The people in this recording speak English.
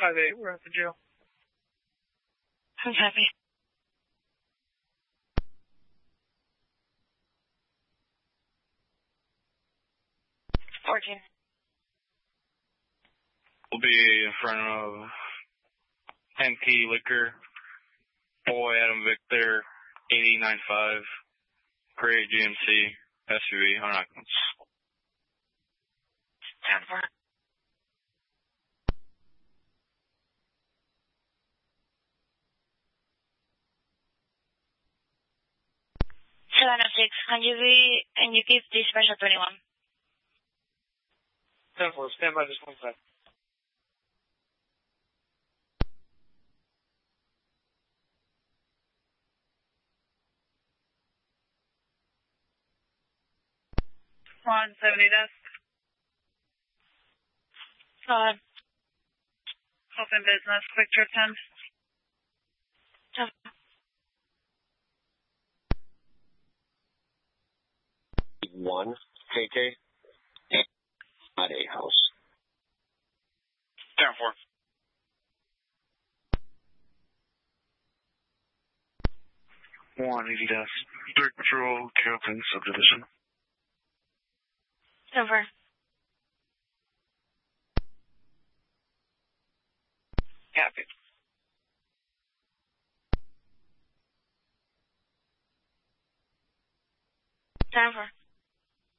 5-8, we're at the jail. I'm happy. We'll be in front of MP Liquor, Boy Adam Victor, 8095, Great GMC, SUV, on occupants. 10-4. Can you give dispatch at 21? 10-4, stand by just 1 second. On 70 desk. Open business, quick trip 10. 1 KK at a house. 10-4. One easy desk. Dirt Patrol, Carrollton Subdivision. 10-4. Copy. 10-4.